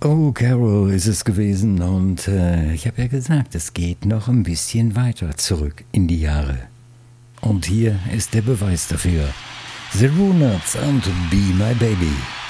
Oh, Carol ist es gewesen und ich habe ja gesagt, es geht noch ein bisschen weiter zurück in die Jahre. Und hier ist der Beweis dafür. The Runettes und Be My Baby.